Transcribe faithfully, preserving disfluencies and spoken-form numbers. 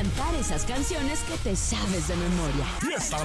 cantar esas canciones que te sabes de memoria. Fiesta